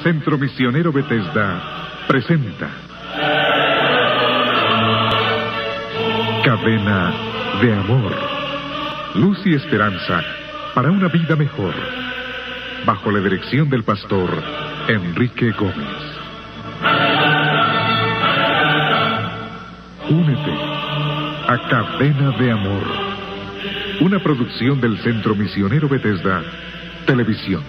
Centro Misionero Bethesda presenta Cadena de Amor, luz y esperanza para una vida mejor, bajo la dirección del pastor Enrique Gómez. Únete a Cadena de Amor, una producción del Centro Misionero Bethesda Televisión.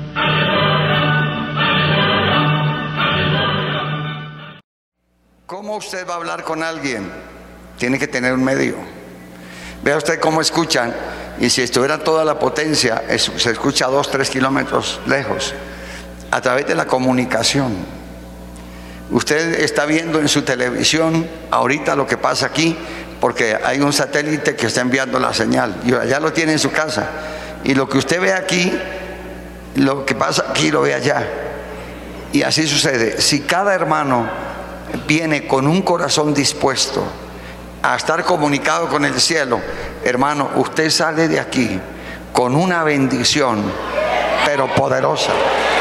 ¿Cómo usted va a hablar con alguien? Tiene que tener un medio. Vea usted cómo escuchan, y si estuviera toda la potencia, se escucha a 2-3 kilómetros lejos, a través de la comunicación. Usted está viendo en su televisión ahorita lo que pasa aquí, porque hay un satélite que está enviando la señal, y allá lo tiene en su casa. Y lo que usted ve aquí, lo que pasa aquí lo ve allá. Y así sucede. Si cada hermano viene con un corazón dispuesto a estar comunicado con el cielo, hermano, usted sale de aquí con una bendición, pero poderosa.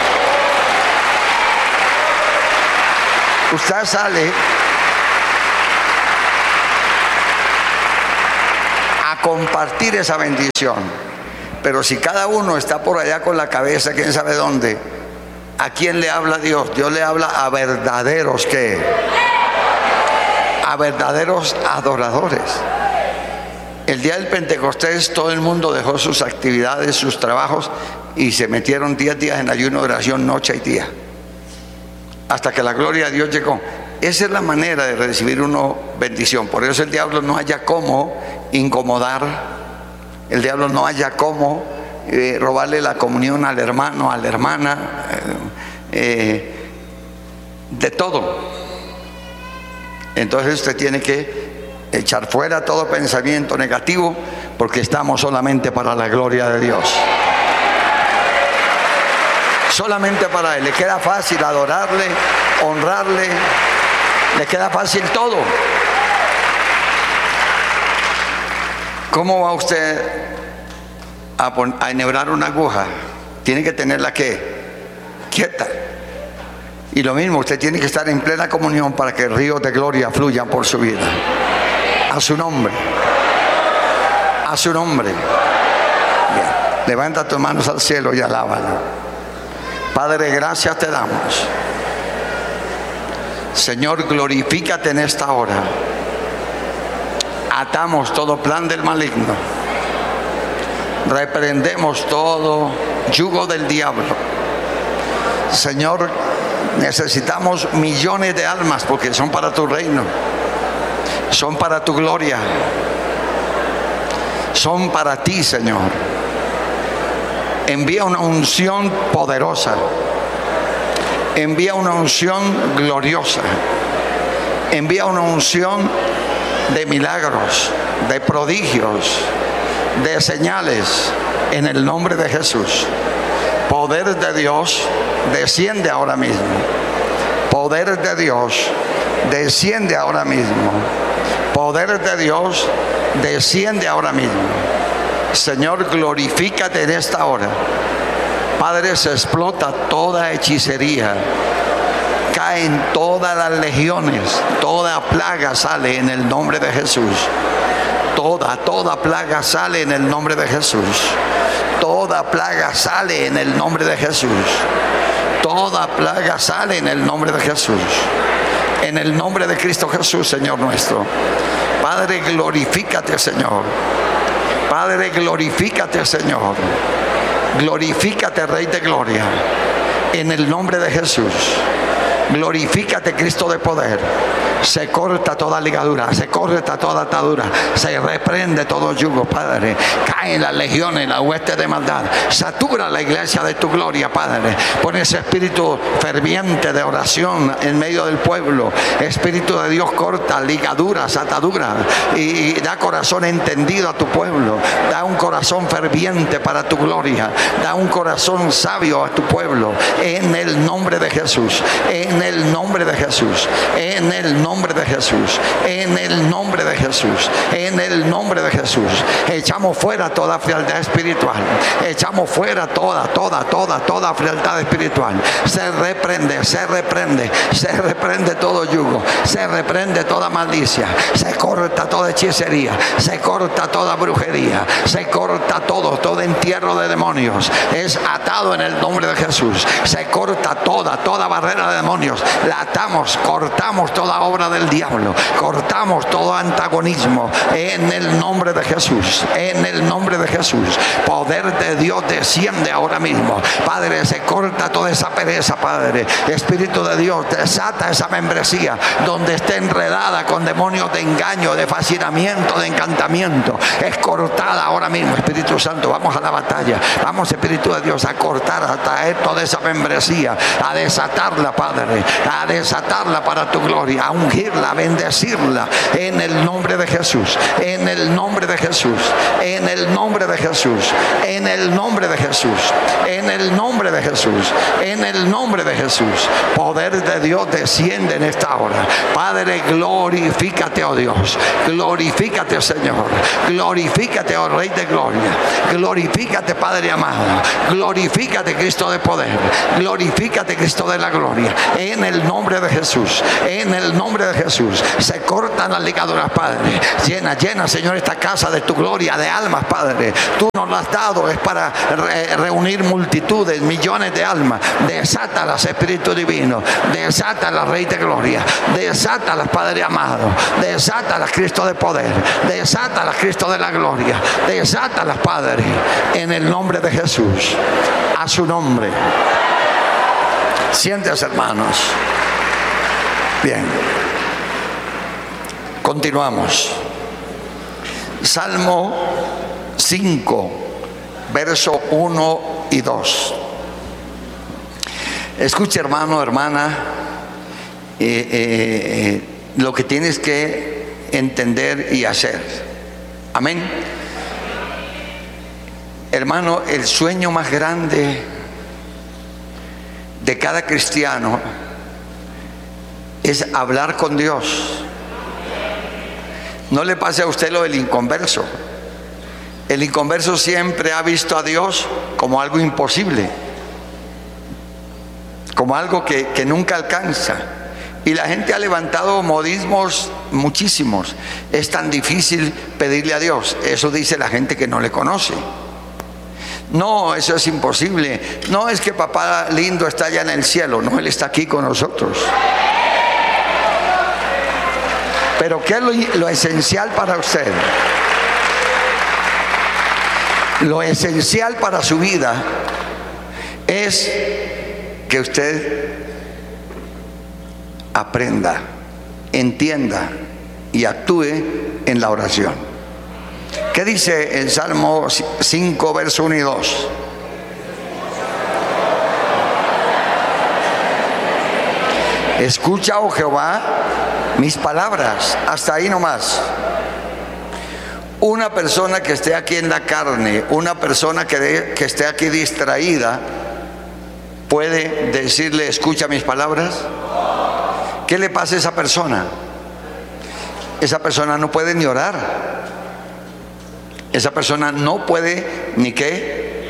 Usted sale a compartir esa bendición. Pero si cada uno está por allá con la cabeza, quién sabe dónde, ¿a quién le habla Dios? Dios le habla a verdaderos, ¿qué? A verdaderos adoradores. El día del Pentecostés todo el mundo dejó sus actividades, sus trabajos, y se metieron 10 días en ayuno de oración, noche y día, hasta que la gloria de Dios llegó. Esa es la manera de recibir una bendición. Por eso el diablo no haya cómo incomodar, el diablo no haya cómo robarle la comunión al hermano, a la hermana, de todo. Entonces usted tiene que echar fuera todo pensamiento negativo, porque estamos solamente para la gloria de Dios. Solamente para Él. Le queda fácil adorarle, honrarle, le queda fácil todo. ¿Cómo va usted a enhebrar una aguja? Tiene que tenerla, ¿qué? Quieta. Y lo mismo, usted tiene que estar en plena comunión para que ríos de gloria fluyan por su vida. A su nombre. A su nombre. Bien. Levanta tus manos al cielo y alábalo. Padre, gracias te damos. Señor, glorifícate en esta hora. Atamos todo plan del maligno. Reprendemos todo yugo del diablo. Señor, necesitamos millones de almas, porque son para tu reino, son para tu gloria, son para ti, Señor. Envía una unción poderosa, envía una unción gloriosa, envía una unción de milagros, de prodigios, de señales, en el nombre de Jesús. Poder de Dios desciende ahora mismo. Poder de Dios desciende ahora mismo. Poder de Dios desciende ahora mismo. Señor, glorifícate en esta hora. Padre, se explota toda hechicería. Caen todas las legiones. Toda plaga sale en el nombre de Jesús. Toda plaga sale en el nombre de Jesús. Toda plaga sale en el nombre de Jesús. Toda plaga sale en el nombre de Jesús. En el nombre de Cristo Jesús, Señor nuestro. Padre, glorifícate, Señor. Padre, glorifícate, Señor. Glorifícate, Rey de Gloria. En el nombre de Jesús. Glorifícate, Cristo de poder. Se corta toda ligadura, se corta toda atadura, se reprende todo yugo, Padre. Caen las legiones, la hueste de maldad. Satura la iglesia de tu gloria, Padre. Pon ese espíritu ferviente de oración en medio del pueblo. Espíritu de Dios, corta ligaduras, ataduras, y da corazón entendido a tu pueblo. Da un corazón ferviente para tu gloria. Da un corazón sabio a tu pueblo. En el nombre de Jesús. En el nombre de Jesús. En el nombre nombre de Jesús, en el nombre de Jesús, en el nombre de Jesús. Echamos fuera toda frialdad espiritual, echamos fuera toda frialdad espiritual. Se reprende todo yugo, se reprende toda malicia, se corta toda hechicería, se corta toda brujería, se corta todo entierro de demonios, es atado en el nombre de Jesús. Se corta toda barrera de demonios, la atamos, cortamos toda obra del diablo, cortamos todo antagonismo en el nombre de Jesús, en el nombre de Jesús. Poder de Dios desciende ahora mismo, Padre. Se corta toda esa pereza, Padre. Espíritu de Dios, desata esa membresía donde esté enredada con demonios de engaño, de fascinamiento, de encantamiento. Es cortada ahora mismo, Espíritu Santo. Vamos a la batalla, vamos, Espíritu de Dios, a cortar, a traer toda esa membresía, a desatarla, Padre, a desatarla para tu gloria, a ungirla, a bendecirla en el nombre de Jesús, en el nombre de Jesús, en el nombre de Jesús, en el nombre de Jesús, en el nombre de Jesús, en el nombre de Jesús. Poder de Dios desciende en esta hora, Padre. Glorifícate, oh Dios, glorifícate, Señor, glorifícate, oh Rey de gloria, glorifícate, Padre amado, glorifícate, Cristo de poder, glorifícate, Cristo de la gloria, en el nombre de Jesús, en el nombre de Jesús. Se cortan las ligaduras, Padre. Llena, Señor, esta casa de tu gloria, de almas, Padre. Tú nos la has dado, es para reunir multitudes, millones de almas. Desátalas, Espíritu Divino, desátalas, Rey de gloria, desátalas, Padre amado, desátalas, Cristo de poder, desátalas, Cristo de la gloria, desátalas, Padre, en el nombre de Jesús. A su nombre. Siéntense, hermanos. Bien, continuamos. Salmo 5, verso 1 y 2. Escucha, hermano, hermana, lo que tienes que entender y hacer. Amén. Hermano, el sueño más grande de cada cristiano es hablar con Dios. No le pase a usted lo del inconverso. El inconverso siempre ha visto a Dios como algo imposible, como algo que nunca alcanza. Y la gente ha levantado modismos muchísimos. Es tan difícil pedirle a Dios. Eso dice la gente que no le conoce. No, eso es imposible. No, es que papá lindo está allá en el cielo. No, Él está aquí con nosotros. Pero ¿qué es lo esencial para usted? Lo esencial para su vida es que usted aprenda, entienda y actúe en la oración. ¿Qué dice el Salmo 5, verso 1 y 2? Escucha, oh Jehová, mis palabras. Hasta ahí nomás. Una persona que esté aquí en la carne, una persona que esté aquí distraída, ¿puede decirle, escucha mis palabras? ¿Qué le pasa a esa persona? Esa persona no puede ni orar. Esa persona no puede ni qué.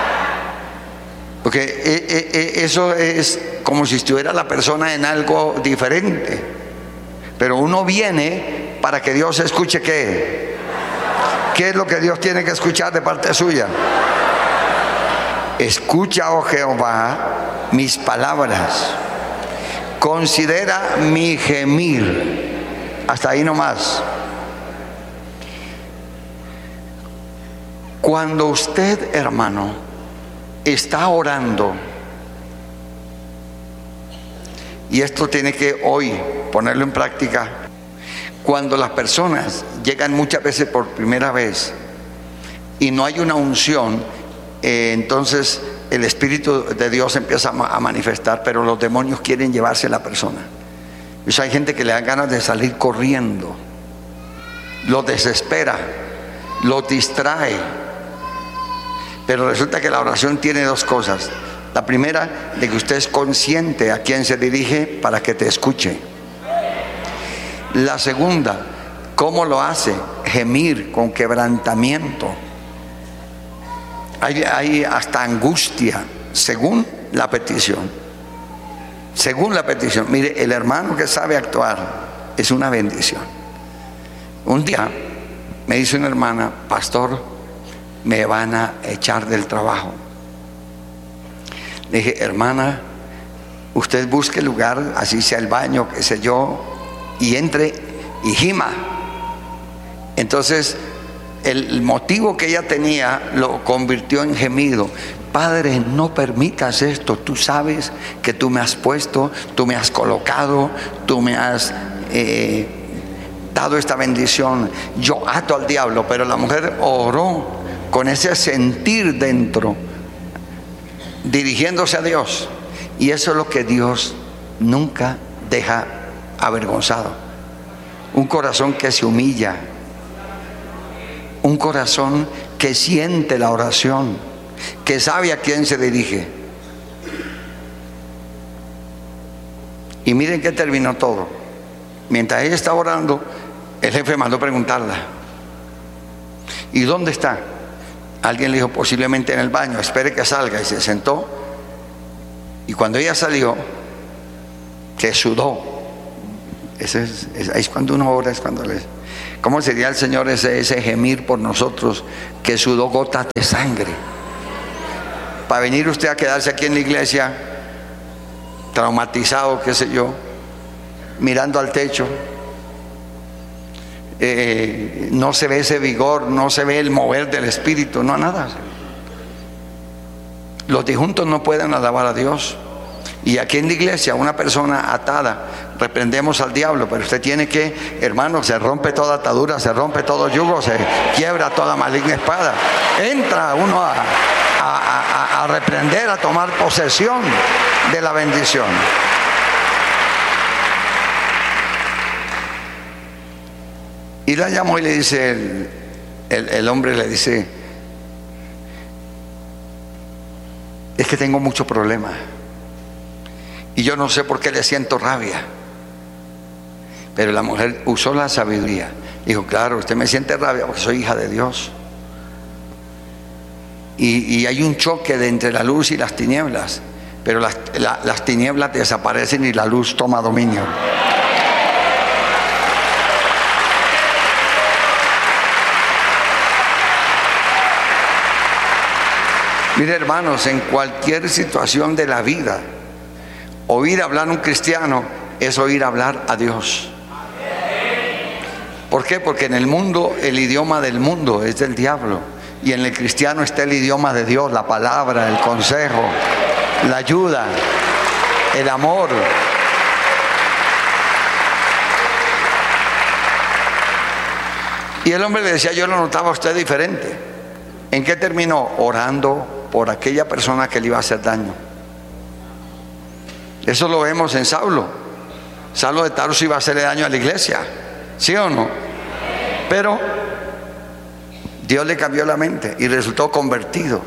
Porque eso es como si estuviera la persona en algo diferente. Pero uno viene para que Dios escuche qué. ¿Qué es lo que Dios tiene que escuchar de parte suya? Escucha, oh Jehová, mis palabras. Considera mi gemir. Hasta ahí nomás. Cuando usted, hermano, está orando, y esto tiene que hoy ponerlo en práctica, cuando las personas llegan muchas veces por primera vez y no hay una unción, entonces el Espíritu de Dios empieza a manifestar, pero los demonios quieren llevarse a la persona. Pues hay gente que le da ganas de salir corriendo, los desespera, los distrae. Pero resulta que la oración tiene dos cosas. La primera, de que usted es consciente a quién se dirige para que te escuche. La segunda, ¿cómo lo hace? Gemir con quebrantamiento. Hay hasta angustia, según la petición. Según la petición. Mire, el hermano que sabe actuar es una bendición. Un día me dice una hermana: pastor, me van a echar del trabajo. Le dije: hermana, usted busque lugar, así sea el baño, qué sé yo, y entre y gima. Entonces el motivo que ella tenía lo convirtió en gemido. Padre, no permitas esto. Tú sabes que tú me has puesto, tú me has colocado, tú me has dado esta bendición. Yo ato al diablo. Pero la mujer oró con ese sentir dentro, dirigiéndose a Dios. Y eso es lo que Dios nunca deja avergonzado. Un corazón que se humilla, un corazón que siente la oración, que sabe a quién se dirige. Y miren que terminó todo. Mientras ella estaba orando, el jefe mandó preguntarla: ¿y dónde está? Alguien le dijo: posiblemente en el baño, espere que salga. Y se sentó. Y cuando ella salió, que sudó. Es cuando uno ora, es cuando le... ¿Cómo sería el Señor ese gemir por nosotros? Que sudó gotas de sangre. Para venir usted a quedarse aquí en la iglesia, traumatizado, qué sé yo, mirando al techo. No se ve ese vigor, no se ve el mover del Espíritu, no nada. Los disjuntos no pueden alabar a Dios. Y aquí en la iglesia, una persona atada, reprendemos al diablo, pero usted tiene que, hermano, se rompe toda atadura, se rompe todo yugo, se quiebra toda maligna espada. Entra uno a reprender, a tomar posesión de la bendición. Y la llamó y le dice, el hombre le dice: es que tengo mucho problema y yo no sé por qué le siento rabia. Pero la mujer usó la sabiduría. Dijo: claro, usted me siente rabia porque soy hija de Dios. Y hay un choque de entre la luz y las tinieblas. Pero las tinieblas desaparecen y la luz toma dominio. Mire, hermanos, en cualquier situación de la vida, oír hablar a un cristiano es oír hablar a Dios. ¿Por qué? Porque en el mundo, el idioma del mundo es del diablo, y en el cristiano está el idioma de Dios, la palabra, el consejo, la ayuda, el amor. Y el hombre le decía: yo lo notaba a usted diferente. ¿En qué terminó? Orando por aquella persona que le iba a hacer daño. Eso lo vemos en Saulo. Saulo de Tarso iba a hacerle daño a la iglesia, ¿sí o no? Pero Dios le cambió la mente y resultó convertido.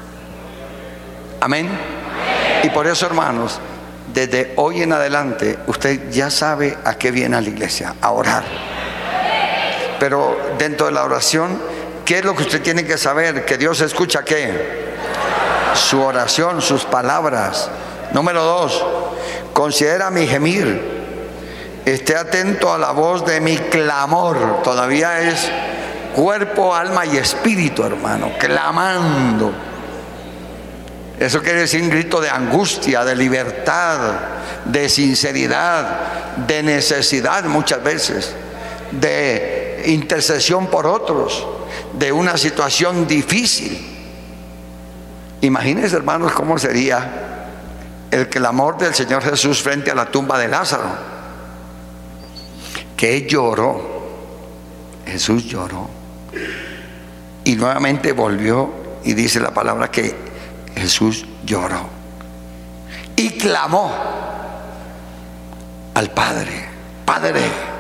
Amén. Y por eso, hermanos, desde hoy en adelante usted ya sabe a qué viene a la iglesia: a orar. Pero dentro de la oración, ¿qué es lo que usted tiene que saber? Que Dios escucha ¿qué? Su oración, sus palabras. Número 2, considera mi gemir. Esté atento a la voz de mi clamor. Todavía es cuerpo, alma y espíritu, hermano, clamando. Eso quiere decir un grito de angustia, de libertad, de sinceridad, de necesidad muchas veces, de intercesión por otros, de una situación difícil. Imagínense, hermanos, cómo sería el clamor del Señor Jesús frente a la tumba de Lázaro, que él lloró. Jesús lloró y nuevamente volvió, y dice la palabra que Jesús lloró y clamó al Padre: Padre,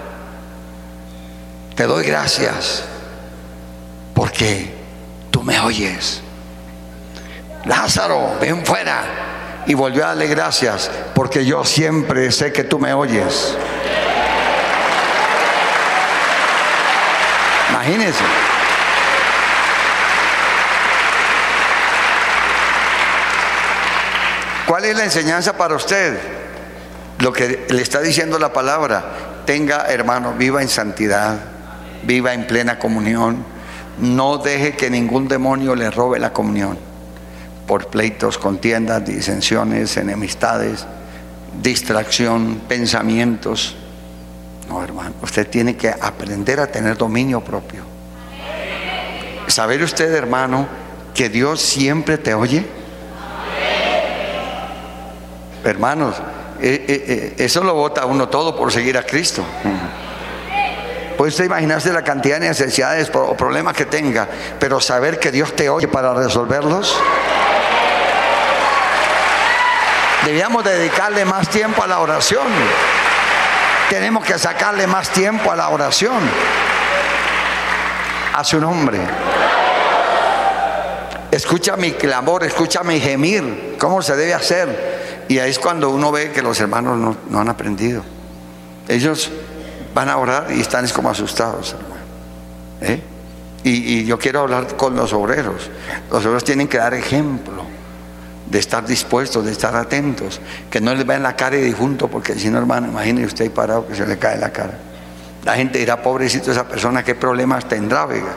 te doy gracias porque tú me oyes. Lázaro, ven fuera. Y volvió a darle gracias porque yo siempre sé que tú me oyes. Imagínense. ¿Cuál es la enseñanza para usted? Lo que le está diciendo la palabra. Tenga, hermano, viva en santidad, viva en plena comunión. No deje que ningún demonio le robe la comunión por pleitos, contiendas, disensiones, enemistades, distracción, pensamientos. No, hermano, usted tiene que aprender a tener dominio propio. ¿Sabe usted, hermano, que Dios siempre te oye? Hermanos, eso lo bota uno todo por seguir a Cristo. Puede usted imaginarse la cantidad de necesidades o problemas que tenga, pero saber que Dios te oye para resolverlos. Debíamos dedicarle más tiempo a la oración. Tenemos que sacarle más tiempo a la oración. A su nombre. Escucha mi clamor, escucha mi gemir. ¿Cómo se debe hacer? Y ahí es cuando uno ve que los hermanos no han aprendido. Ellos van a orar y están como asustados, hermano. Y yo quiero hablar con los obreros. Los obreros tienen que dar ejemplo de estar dispuestos, de estar atentos, que no les vean la cara de difunto, porque si no, hermano, imagine usted ahí parado que se le cae la cara. La gente dirá, pobrecito esa persona, ¿qué problemas tendrá, vega?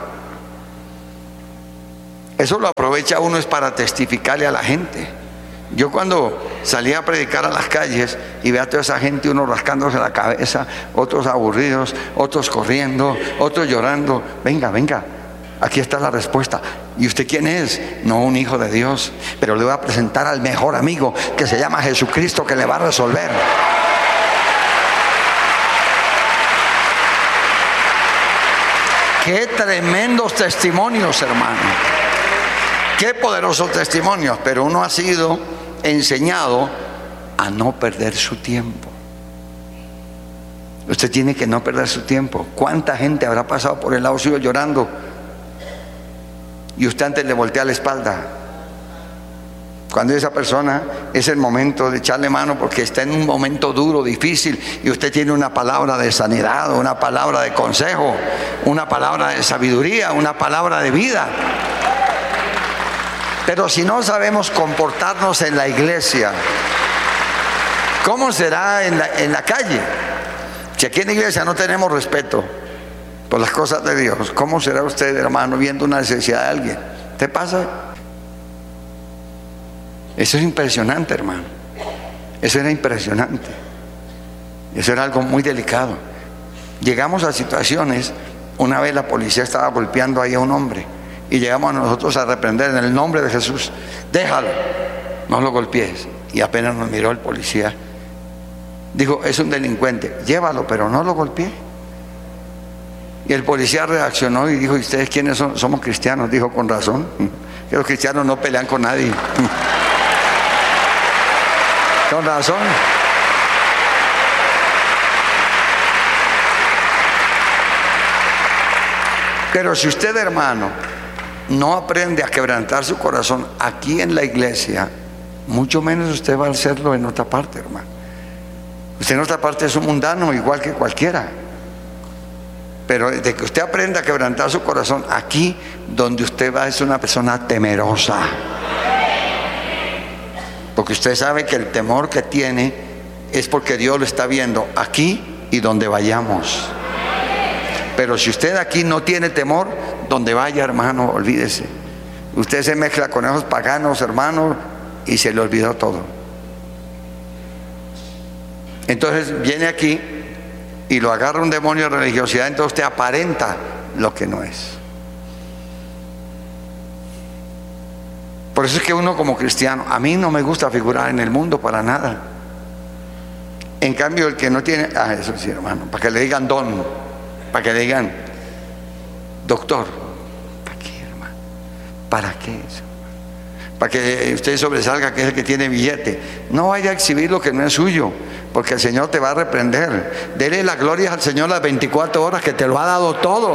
Eso lo aprovecha uno es para testificarle a la gente. Yo cuando salía a predicar a las calles y veía a toda esa gente, uno rascándose la cabeza, otros aburridos, otros corriendo, otros llorando, venga, aquí está la respuesta. ¿Y usted quién es? No, un hijo de Dios, pero le voy a presentar al mejor amigo que se llama Jesucristo, que le va a resolver. Qué tremendos testimonios, hermano. Qué poderosos testimonios, pero uno ha sido enseñado a no perder su tiempo. Usted tiene que no perder su tiempo. ¿Cuánta gente habrá pasado por el lado suyo llorando y usted antes le voltea la espalda? Cuando esa persona es el momento de echarle mano porque está en un momento duro, difícil, y usted tiene una palabra de sanidad, una palabra de consejo, una palabra de sabiduría, una palabra de vida. Pero si no sabemos comportarnos en la iglesia, ¿cómo será en la calle? Si aquí en la iglesia no tenemos respeto por las cosas de Dios, ¿cómo será usted, hermano, viendo una necesidad de alguien? ¿Te pasa? Eso es impresionante, hermano. Eso era impresionante. Eso era algo muy delicado. Llegamos a situaciones, una vez la policía estaba golpeando ahí a un hombre y llegamos nosotros a reprender en el nombre de Jesús: déjalo, no lo golpees. Y apenas nos miró el policía, dijo: es un delincuente, llévalo, pero no lo golpee. Y el policía reaccionó y dijo: ¿y ustedes quiénes son? Somos cristianos. Dijo: con razón, que los cristianos no pelean con nadie. Con razón. Pero si usted, hermano, no aprende a quebrantar su corazón aquí en la iglesia, mucho menos usted va a hacerlo en otra parte, hermano. Usted en otra parte es un mundano igual que cualquiera. Pero de que usted aprenda a quebrantar su corazón aquí, donde usted va, es una persona temerosa. Porque usted sabe que el temor que tiene es porque Dios lo está viendo aquí y donde vayamos. Pero si usted aquí no tiene temor, donde vaya, hermano, olvídese. Usted se mezcla con esos paganos, hermano, y se le olvidó todo. Entonces viene aquí y lo agarra un demonio de religiosidad, entonces usted aparenta lo que no es. Por eso es que uno como cristiano, a mí no me gusta figurar en el mundo para nada. En cambio, el que no tiene, eso sí, hermano, para que le digan don, para que le digan doctor, ¿para qué, hermano? ¿Para qué eso? Para que usted sobresalga, que es el que tiene billete. No vaya a exhibir lo que no es suyo, porque el Señor te va a reprender. Dele las glorias al Señor las 24 horas, que te lo ha dado todo.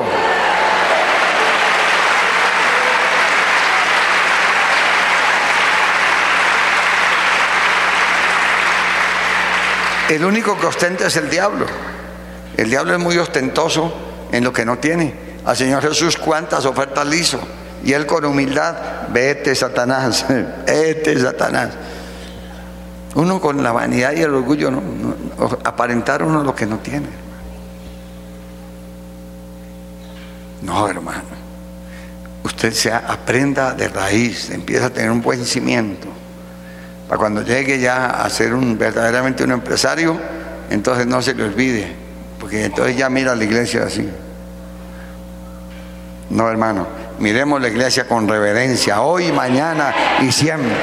El único que ostenta es el diablo. El diablo es muy ostentoso en lo que no tiene. Al Señor Jesús, ¿cuántas ofertas le hizo? Y él con humildad, vete Satanás, vete Satanás. Uno con la vanidad y el orgullo, no, aparentar uno lo que no tiene. No, hermano. Usted aprenda de raíz, empieza a tener un buen cimiento. Para cuando llegue ya a ser verdaderamente un empresario, entonces no se le olvide, porque entonces ya mira la iglesia así. No, hermano, miremos la iglesia con reverencia, hoy, mañana y siempre.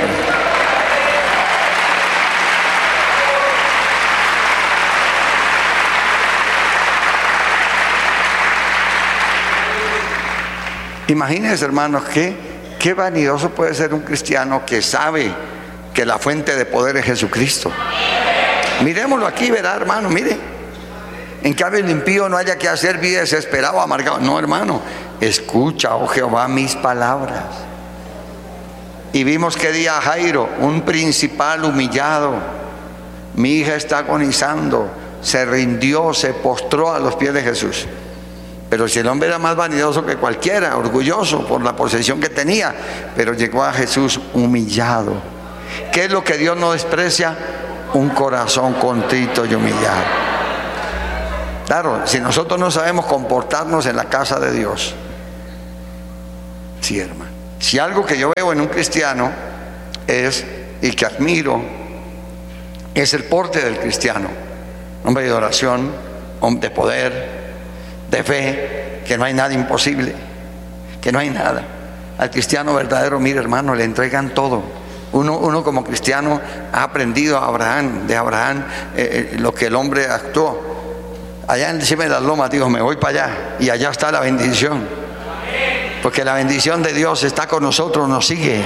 Imagínense, hermanos, qué vanidoso puede ser un cristiano que sabe que la fuente de poder es Jesucristo. Miremoslo aquí, verá, hermano, mire. En cambio el impío no haya que hacer, vida desesperado, amargado. No, hermano, escucha, oh Jehová, mis palabras. Y vimos que día Jairo, un principal humillado, mi hija está agonizando, se rindió, se postró a los pies de Jesús. Pero si el hombre era más vanidoso que cualquiera, orgulloso por la posesión que tenía, pero llegó a Jesús humillado. ¿Qué es lo que Dios no desprecia? Un corazón contrito y humillado. Claro, si nosotros no sabemos comportarnos en la casa de Dios, sí, hermano. Si algo que yo veo en un cristiano es, y que admiro, es el porte del cristiano. Hombre de oración, hombre de poder, de fe, que no hay nada imposible, que no hay nada. Al cristiano verdadero, mire, hermano, le entregan todo. Uno como cristiano ha aprendido de Abraham lo que el hombre actuó. Allá encima de las lomas dijo, me voy para allá, y allá está la bendición, porque la bendición de Dios está con nosotros, nos sigue.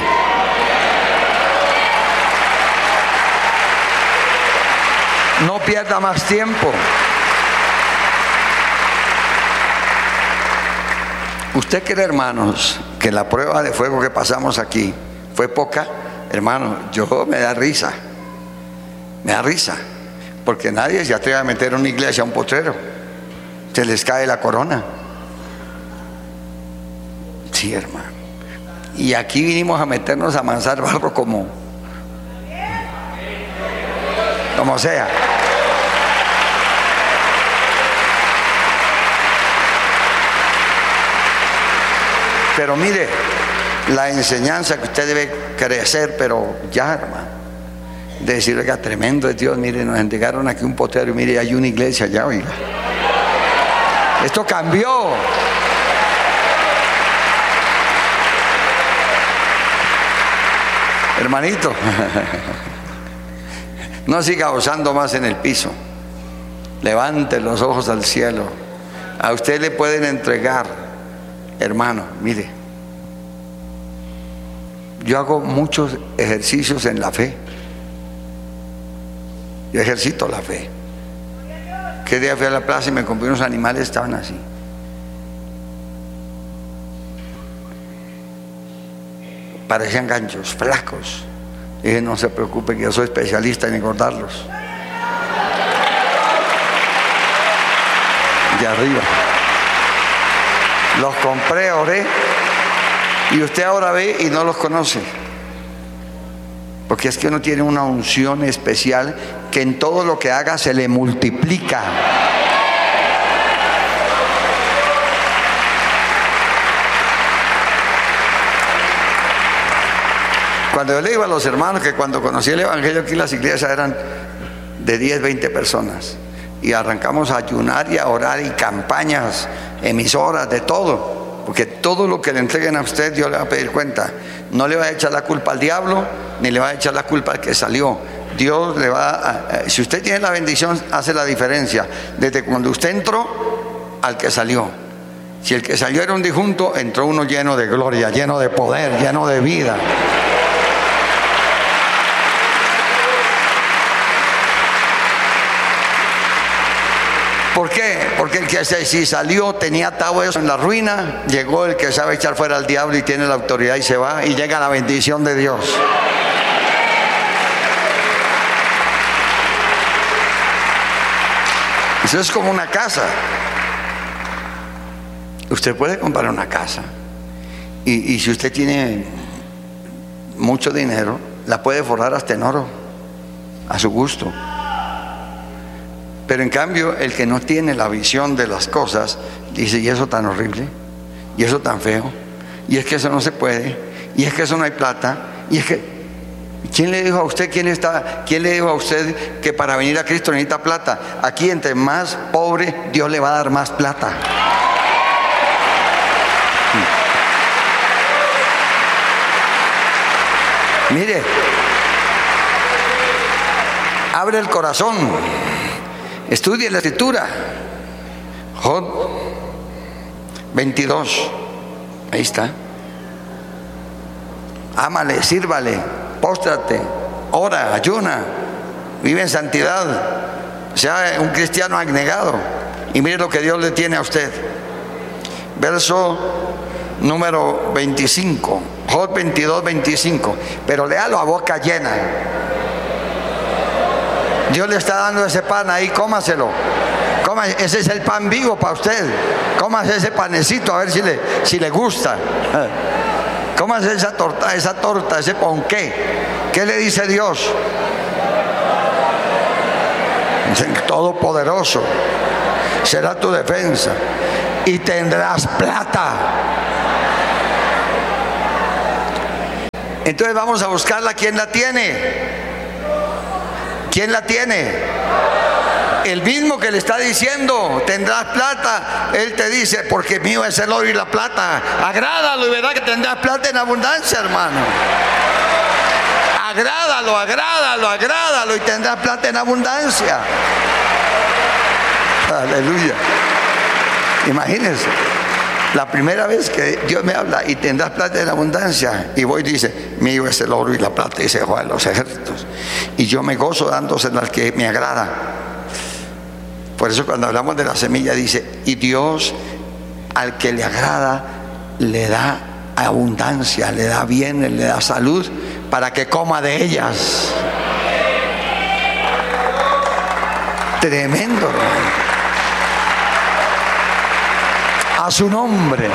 No pierda más tiempo. ¿Usted cree, hermanos, que la prueba de fuego que pasamos aquí fue poca? Hermano, me da risa, porque nadie se atreve a meter a una iglesia a un potrero, se les cae la corona. Sí, hermano. Y aquí vinimos a meternos a amansar barro como sea. Pero mire, la enseñanza que usted debe crecer, pero ya, hermano, de decir, oiga, tremendo es Dios, mire, nos entregaron aquí un potrero y mire, hay una iglesia allá, oiga. Esto cambió. Hermanito, no siga gozando más en el piso. Levante los ojos al cielo. A usted le pueden entregar. Hermano, mire, yo hago muchos ejercicios en la fe. Yo ejercito la fe. ¿Qué día fui a la plaza y me compré unos animales? Estaban así. Parecían ganchos, flacos. Dije, no se preocupe, que yo soy especialista en engordarlos. De arriba. Los compré, oré, y usted ahora ve y no los conoce, porque es que uno tiene una unción especial que en todo lo que haga se le multiplica. Cuando yo le digo a los hermanos que cuando conocí el evangelio aquí, las iglesias eran de 10, 20 personas, y arrancamos a ayunar y a orar, y campañas, emisoras, de todo, porque todo lo que le entreguen a usted, Dios le va a pedir cuenta. No le va a echar la culpa al diablo, ni le va a echar la culpa al que salió. Dios le va a, si usted tiene la bendición, hace la diferencia desde cuando usted entró al que salió. Si el que salió era un difunto, entró uno lleno de gloria, lleno de poder, lleno de vida. ¿Por qué? Porque el que si salió tenía atado eso en la ruina, llegó el que sabe echar fuera al diablo y tiene la autoridad y se va, y llega la bendición de Dios. Eso es como una casa. Usted puede comprar una casa y si usted tiene mucho dinero, la puede forrar hasta en oro, a su gusto. Pero en cambio, el que no tiene la visión de las cosas, dice, y eso tan horrible, y eso tan feo, y es que eso no se puede, y es que eso no hay plata, y es que... ¿Quién le dijo a usted, quién le dijo a usted que para venir a Cristo necesita plata? Aquí, entre más pobre, Dios le va a dar más plata. Mire, abre el corazón, estudie la escritura. Job 22, ahí está. Ámale, sírvale, póstrate, ora, ayuna, vive en santidad, sea un cristiano abnegado, y mire lo que Dios le tiene a usted. Verso número 25, Job 22, 25, pero léalo a boca llena. Dios le está dando ese pan ahí, cómaselo. Ese es el pan vivo para usted. Cómase ese panecito a ver si le gusta. Cómase esa torta, ese ponqué. ¿Qué le dice Dios? Todopoderoso será tu defensa y tendrás plata. Entonces vamos a buscarla. ¿Quién la tiene? ¿Quién la tiene? El mismo que le está diciendo, tendrás plata. Él te dice, porque mío es el oro y la plata. Agrádalo y verá que tendrás plata en abundancia, hermano. Agrádalo y tendrás plata en abundancia. Aleluya. Imagínense, la primera vez que Dios me habla, y tendrás plata en abundancia, y voy y dice, mío es el oro y la plata, dice Jehová de los ejércitos, y yo me gozo dándosela al que me agrada. Por eso cuando hablamos de la semilla dice, y Dios al que le agrada le da abundancia, le da bienes, le da salud para que coma de ellas. Tremendo, hermano. A su nombre.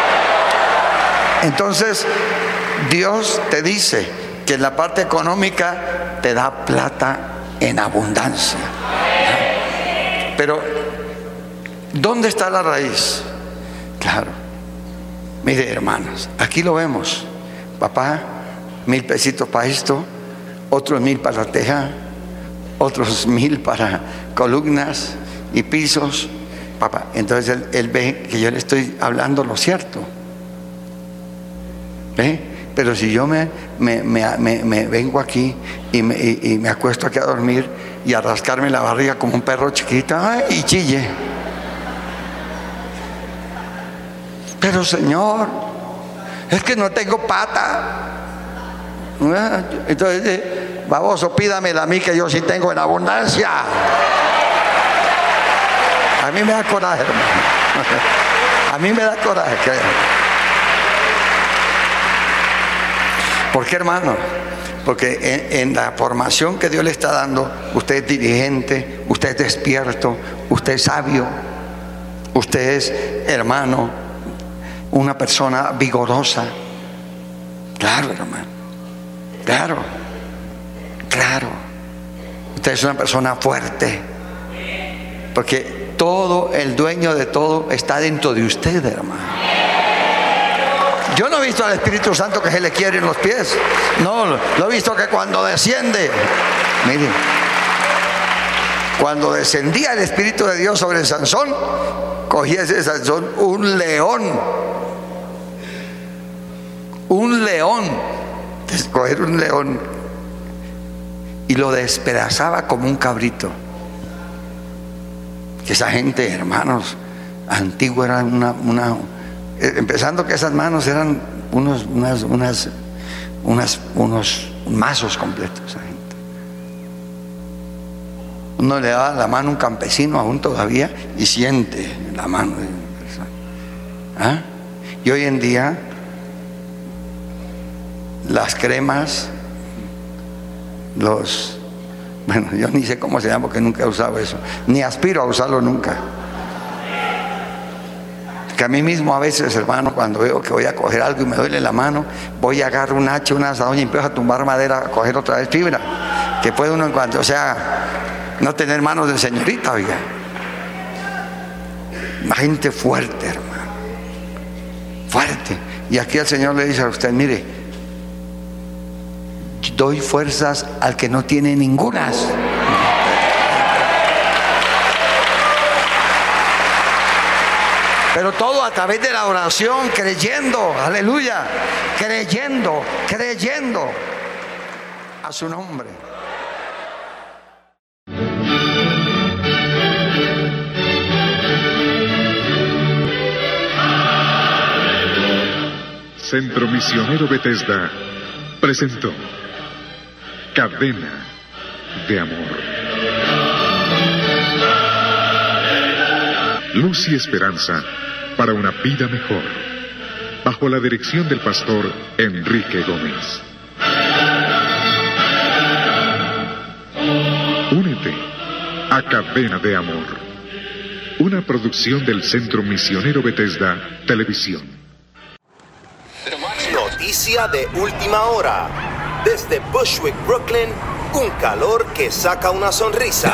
Entonces Dios te dice que en la parte económica te da plata en abundancia. Pero ¿dónde está la raíz? Claro, mire, hermanos, aquí lo vemos. Papá, 1,000 pesitos para esto, otros 1,000 para la teja, otros 1,000 para columnas y pisos. Papá, entonces él ve que yo le estoy hablando lo cierto. ¿Ve? Pero si yo me vengo aquí y me acuesto aquí a dormir y a rascarme la barriga como un perro chiquito, ¡ay!, y chille. Pero Señor, es que no tengo pata. Entonces, baboso, pídamela a mí, que yo sí tengo en abundancia. A mí me da coraje, hermano. A mí me da coraje, créanme. ¿Por qué, hermano? Porque en la formación que Dios le está dando, usted es dirigente, usted es despierto, usted es sabio, usted es, hermano, una persona vigorosa. Claro, hermano. Claro. Usted es una persona fuerte. Porque todo, el dueño de todo está dentro de usted, hermano. Yo no he visto al Espíritu Santo que se le quieren los pies. No, lo he visto que cuando desciende, miren, cuando descendía el Espíritu de Dios sobre Sansón, cogía ese Sansón un león, coger un león y lo despedazaba como un cabrito. Que esa gente, hermanos, antigua, era una empezando que esas manos eran unos mazos completos. Esa gente. Uno le daba la mano a un campesino aún todavía y siente la mano de una persona. ¿Ah? Y hoy en día las cremas, bueno, yo ni sé cómo se llama porque nunca he usado eso, ni aspiro a usarlo nunca. Que a mí mismo a veces, hermano, cuando veo que voy a coger algo y me duele la mano, voy a agarrar un hacha, un asadón y empiezo a tumbar madera, a coger otra vez fibra. Que puede uno en cuanto, o sea, no tener manos de señorita, oiga. Gente fuerte, hermano. Fuerte. Y aquí el Señor le dice a usted, mire, doy fuerzas al que no tiene ningunas. Pero todo a través de la oración, creyendo, aleluya, creyendo a su nombre. Centro Misionero Bethesda presentó Cadena de Amor. Luz y esperanza para una vida mejor, bajo la dirección del pastor Enrique Gómez. Únete a Cadena de Amor, una producción del Centro Misionero Bethesda Televisión. Noticia de última hora. Desde Bushwick, Brooklyn, un calor que saca una sonrisa.